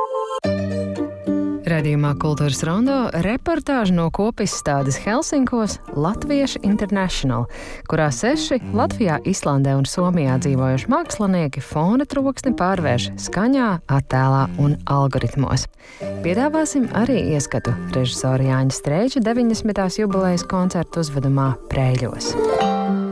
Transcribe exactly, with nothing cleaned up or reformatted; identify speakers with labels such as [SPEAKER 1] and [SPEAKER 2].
[SPEAKER 1] Raidījumā Kultūras rondo reportāža no kopizstādes Helsinkos Latvieši International, kurā seši Latvijā, Islandē un Somijā dzīvojuši mākslinieki fona troksni pārvērš skaņā, attēlā un algoritmos. Piedāvāsim arī ieskatu režisora Jāņa Streiča deviņdesmitās jubilejas koncertu uzvedumā Preļos.